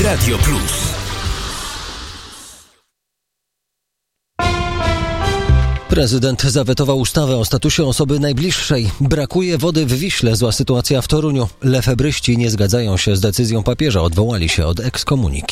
Radio Plus. Prezydent zawetował ustawę o statusie osoby najbliższej. Brakuje wody w Wiśle, zła sytuacja w Toruniu. Lefebryści nie zgadzają się z decyzją papieża, odwołali się od ekskomuniki.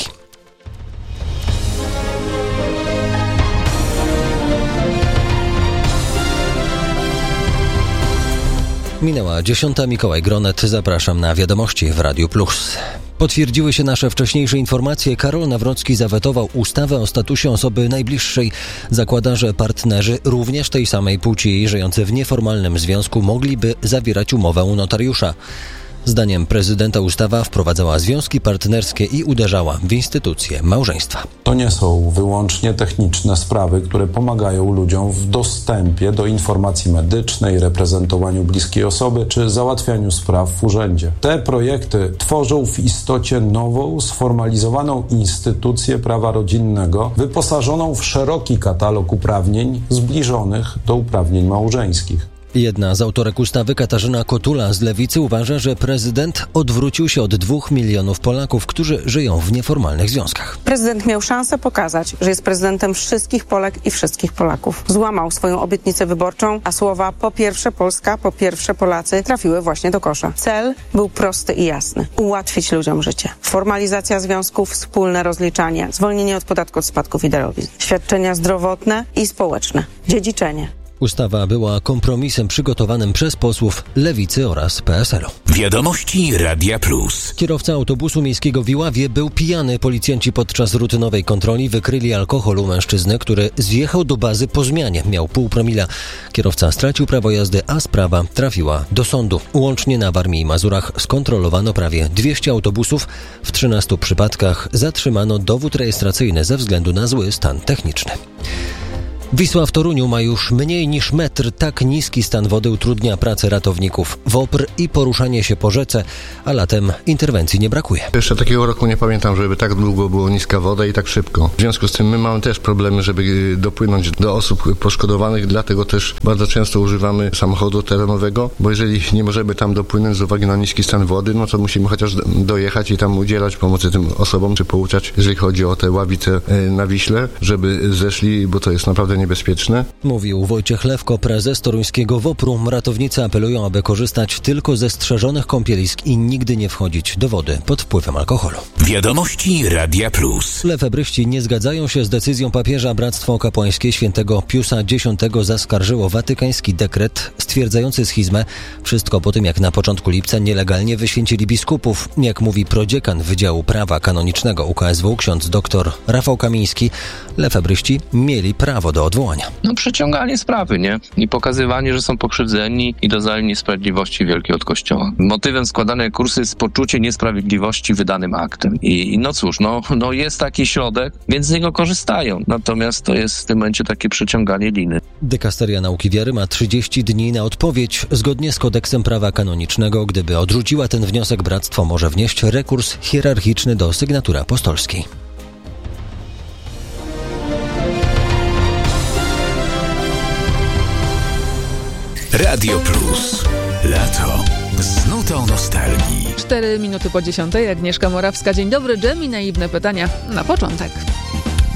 Minęła 10. Mikołaj Gronet. Zapraszam na wiadomości w Radiu Plus. Potwierdziły się nasze wcześniejsze informacje. Karol Nawrocki zawetował ustawę o statusie osoby najbliższej. Zakłada, że partnerzy również tej samej płci żyjący w nieformalnym związku mogliby zawierać umowę u notariusza. Zdaniem prezydenta ustawa wprowadzała związki partnerskie i uderzała w instytucję małżeństwa. To nie są wyłącznie techniczne sprawy, które pomagają ludziom w dostępie do informacji medycznej, reprezentowaniu bliskiej osoby czy załatwianiu spraw w urzędzie. Te projekty tworzą w istocie nową, sformalizowaną instytucję prawa rodzinnego, wyposażoną w szeroki katalog uprawnień zbliżonych do uprawnień małżeńskich. Jedna z autorek ustawy, Katarzyna Kotula z Lewicy, uważa, że prezydent odwrócił się od 2 milionów Polaków, którzy żyją w nieformalnych związkach. Prezydent miał szansę pokazać, że jest prezydentem wszystkich Polek i wszystkich Polaków. Złamał swoją obietnicę wyborczą, a słowa po pierwsze Polska, po pierwsze Polacy trafiły właśnie do kosza. Cel był prosty i jasny. Ułatwić ludziom życie. Formalizacja związków, wspólne rozliczanie, zwolnienie od podatku od spadków i darowizn, świadczenia zdrowotne i społeczne, dziedziczenie. Ustawa była kompromisem przygotowanym przez posłów Lewicy oraz PSL-u. Wiadomości Radia Plus. Kierowca autobusu miejskiego w Iławie był pijany. Policjanci podczas rutynowej kontroli wykryli alkohol u mężczyzny, który zjechał do bazy po zmianie. Miał 0,5 promila. Kierowca stracił prawo jazdy, a sprawa trafiła do sądu. Łącznie na Warmii i Mazurach skontrolowano prawie 200 autobusów. W 13 przypadkach zatrzymano dowód rejestracyjny ze względu na zły stan techniczny. Wisła w Toruniu ma już mniej niż metr. Tak niski stan wody utrudnia pracę ratowników. WOPR i poruszanie się po rzece, a latem interwencji nie brakuje. Jeszcze takiego roku nie pamiętam, żeby tak długo było niska woda i tak szybko. W związku z tym my mamy też problemy, żeby dopłynąć do osób poszkodowanych, dlatego też bardzo często używamy samochodu terenowego, bo jeżeli nie możemy tam dopłynąć z uwagi na niski stan wody, no to musimy chociaż dojechać i tam udzielać pomocy tym osobom, czy pouczać, jeżeli chodzi o te ławice na Wiśle, żeby zeszli, bo to jest naprawdę niebezpieczne. Mówił Wojciech Lewko, prezes toruńskiego WOPR-u. Ratownicy apelują, aby korzystać tylko ze strzeżonych kąpielisk i nigdy nie wchodzić do wody pod wpływem alkoholu. Wiadomości Radia Plus. Lefebryści nie zgadzają się z decyzją papieża. Bractwo kapłańskie świętego Piusa X zaskarżyło watykański dekret stwierdzający schizmę. Wszystko po tym, jak na początku lipca nielegalnie wyświęcili biskupów. Jak mówi prodziekan Wydziału Prawa Kanonicznego UKSW, ksiądz dr Rafał Kamiński, lefebryści mieli prawo do odwołania. Przeciąganie sprawy, nie? I pokazywanie, że są pokrzywdzeni i doznali niesprawiedliwości wielkiej od Kościoła. Motywem składanej kursy jest poczucie niesprawiedliwości wydanym aktem. I no cóż, jest taki środek, więc z niego korzystają. Natomiast to jest w tym momencie takie przeciąganie liny. Dykasteria Nauki Wiary ma 30 dni na odpowiedź. Zgodnie z kodeksem prawa kanonicznego, gdyby odrzuciła ten wniosek, bractwo może wnieść rekurs hierarchiczny do sygnatury apostolskiej. Radio Plus. Lato z nutą nostalgii. 4 minuty po 10. Agnieszka Morawska. Dzień dobry, Dżem i naiwne pytania na początek.